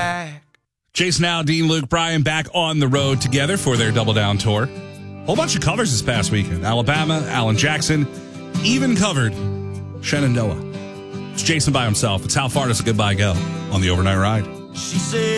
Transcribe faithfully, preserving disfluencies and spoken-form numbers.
back. Jason Aldean, Luke Bryan back on the road together for their Double Down tour. Whole bunch of covers this past weekend. Alabama, Alan Jackson, even covered Shenandoah. It's Jason by himself. It's How Far Does a Goodbye Go on the Overnight Ride. She said